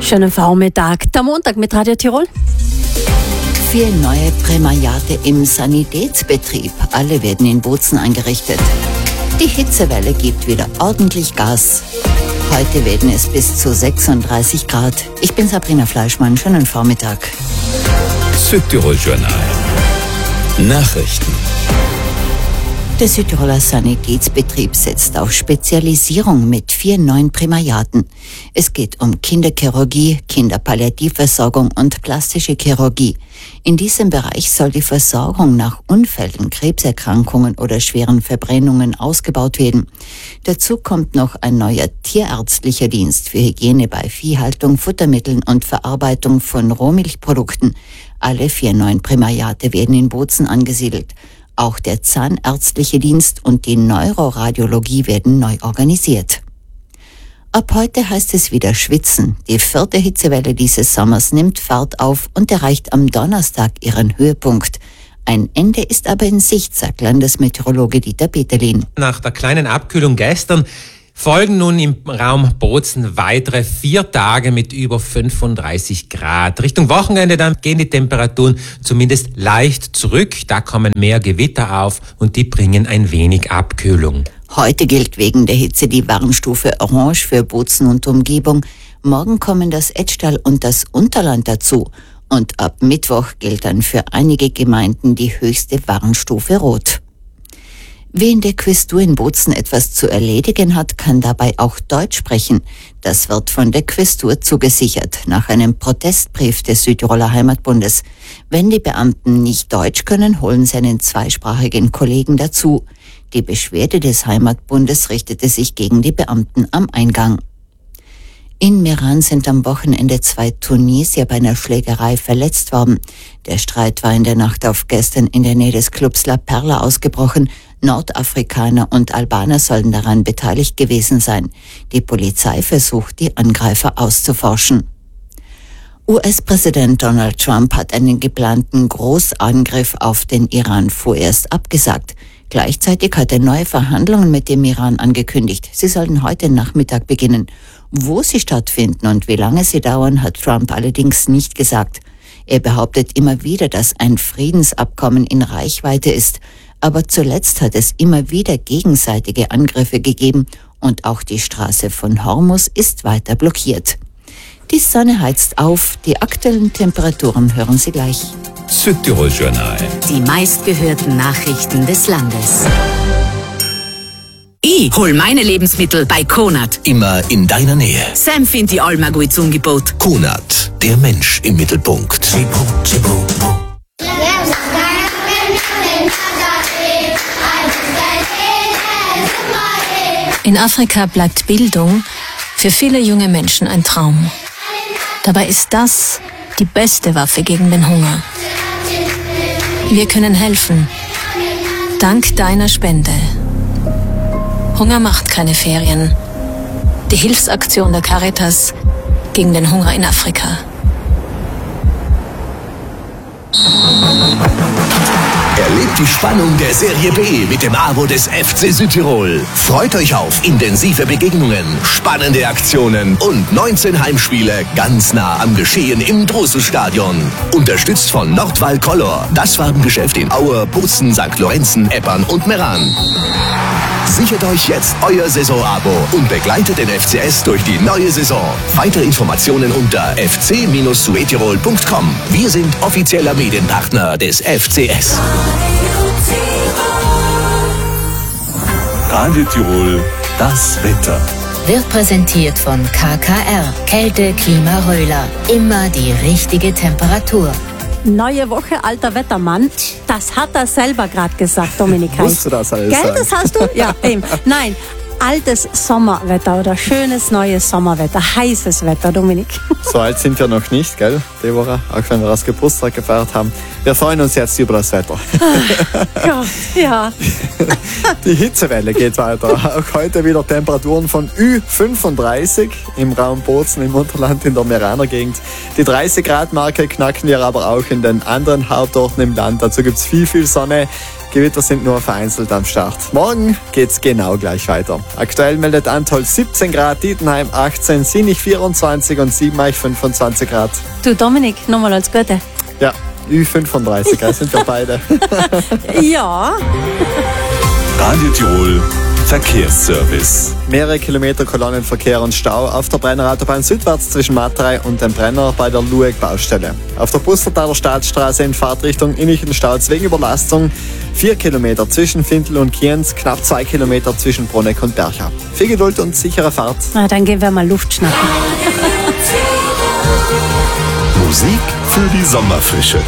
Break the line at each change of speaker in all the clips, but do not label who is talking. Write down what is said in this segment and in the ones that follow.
Schönen Vormittag. Der Montag mit Radio Tirol.
4 neue Prämariate im Sanitätsbetrieb. Alle werden in Bozen eingerichtet. Die Hitzewelle gibt wieder ordentlich Gas. Heute werden es bis zu 36 Grad. Ich bin Sabrina Fleischmann. Schönen Vormittag.
Südtirol Journal. Nachrichten.
Der Südtiroler Sanitätsbetrieb setzt auf Spezialisierung mit 4 neuen Prämariaten. Es geht um Kinderchirurgie, Kinderpalliativversorgung und plastische Chirurgie. In diesem Bereich soll die Versorgung nach Unfällen, Krebserkrankungen oder schweren Verbrennungen ausgebaut werden. Dazu kommt noch ein neuer tierärztlicher Dienst für Hygiene bei Viehhaltung, Futtermitteln und Verarbeitung von Rohmilchprodukten. Alle 4 neuen Prämariate werden in Bozen angesiedelt. Auch der zahnärztliche Dienst und die Neuroradiologie werden neu organisiert. Ab heute heißt es wieder schwitzen. Die 4. Hitzewelle dieses Sommers nimmt Fahrt auf und erreicht am Donnerstag ihren Höhepunkt. Ein Ende ist aber in Sicht, sagt Landesmeteorologe Dieter Peterlin.
Nach der kleinen Abkühlung gestern folgen nun im Raum Bozen weitere 4 Tage mit über 35 Grad. Richtung Wochenende dann gehen die Temperaturen zumindest leicht zurück. Da kommen mehr Gewitter auf und die bringen ein wenig Abkühlung.
Heute gilt wegen der Hitze die Warnstufe Orange für Bozen und Umgebung. Morgen kommen das Etschtal und das Unterland dazu. Und ab Mittwoch gilt dann für einige Gemeinden die höchste Warnstufe Rot. Wer in der Quästur in Bozen etwas zu erledigen hat, kann dabei auch Deutsch sprechen. Das wird von der Quästur zugesichert, nach einem Protestbrief des Südtiroler Heimatbundes. Wenn die Beamten nicht Deutsch können, holen sie einen zweisprachigen Kollegen dazu. Die Beschwerde des Heimatbundes richtete sich gegen die Beamten am Eingang. In Meran sind am Wochenende 2 Tunesier bei einer Schlägerei verletzt worden. Der Streit war in der Nacht auf gestern in der Nähe des Clubs La Perla ausgebrochen. Nordafrikaner und Albaner sollen daran beteiligt gewesen sein. Die Polizei versucht, die Angreifer auszuforschen. US-Präsident Donald Trump hat einen geplanten Großangriff auf den Iran vorerst abgesagt. Gleichzeitig hat er neue Verhandlungen mit dem Iran angekündigt. Sie sollen heute Nachmittag beginnen. Wo sie stattfinden und wie lange sie dauern, hat Trump allerdings nicht gesagt. Er behauptet immer wieder, dass ein Friedensabkommen in Reichweite ist. Aber zuletzt hat es immer wieder gegenseitige Angriffe gegeben und auch die Straße von Hormuz ist weiter blockiert. Die Sonne heizt auf, die aktuellen Temperaturen hören Sie gleich.
Südtirol Journal.
Die meistgehörten Nachrichten des Landes. Ich hol meine Lebensmittel bei Konad.
Immer in deiner Nähe.
Sam findet die Alma gut zum Angebot.
Konad, der Mensch im Mittelpunkt.
In Afrika bleibt Bildung für viele junge Menschen ein Traum. Dabei ist das die beste Waffe gegen den Hunger. Wir können helfen. Dank deiner Spende. Hunger macht keine Ferien. Die Hilfsaktion der Caritas gegen den Hunger in Afrika.
Erlebt die Spannung der Serie B mit dem Abo des FC Südtirol. Freut euch auf intensive Begegnungen, spannende Aktionen und 19 Heimspiele ganz nah am Geschehen im Drossel-Stadion. Unterstützt von Nordwall Color, das Farbengeschäft in Aue, Bozen, St. Lorenzen, Eppern und Meran. Sichert euch jetzt euer Saisonabo und begleitet den FCS durch die neue Saison. Weitere Informationen unter fc-suetirol.com. Wir sind offizieller Medienpartner des FCS.
Radio Tirol, das Wetter.
Wird präsentiert von KKR. Kälte, Klima, Röhler. Immer die richtige Temperatur.
Neue Woche, alter Wettermann. Das hat er selber gerade gesagt, Dominik Reis.
Musst du das alles
Gell,
sagen?
das hast du? Ja, eben. Nein, altes Sommerwetter oder schönes neues Sommerwetter, heißes Wetter, Dominik.
So alt sind wir noch nicht, gell, die Woche, auch wenn wir das Geburtstag gefeiert haben. Wir freuen uns jetzt über das Wetter.
Gott, ja.
Die Hitzewelle geht weiter. Auch heute wieder Temperaturen von Ü35 im Raum Bozen, im Unterland, in der Meraner Gegend. Die 30-Grad-Marke knacken wir aber auch in den anderen Hauptorten im Land. Dazu gibt's viel Sonne. Gewitter sind nur vereinzelt am Start. Morgen geht's genau gleich weiter. Aktuell meldet Antholz 17 Grad, Dietenheim 18, Sinich 24 und Siebenreich 25 Grad.
Du Dominik, nochmal als Gute.
Ja, Ü35, das sind wir beide.
Ja.
Radio Tirol Verkehrsservice.
Mehrere Kilometer Kolonnenverkehr und Stau auf der Brennerautobahn südwärts zwischen Materei und dem Brenner bei der Lueg-Baustelle. Auf der Pustertaler Staatsstraße in Fahrtrichtung Innichen-Stauz wegen Überlastung 4 Kilometer zwischen Findel und Kienz, knapp 2 Kilometer zwischen Bruneck und Bercha. Viel Geduld und sichere Fahrt.
Na, dann gehen wir mal Luft schnappen.
Musik für die Sommerfrische.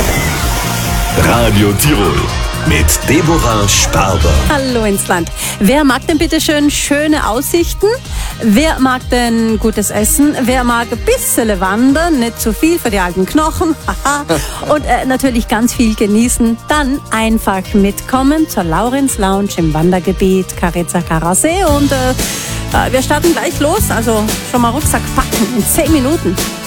Radio Tirol mit Deborah Sparber.
Hallo ins Land. Wer mag denn bitte schöne Aussichten? Wer mag denn gutes Essen? Wer mag ein bisschen wandern? Nicht zu viel für die alten Knochen. Und natürlich ganz viel genießen. Dann einfach mitkommen zur Laurenz Lounge im Wandergebiet Karetza-Karasee. Und wir starten gleich los. Also schon mal Rucksack packen in 10 Minuten.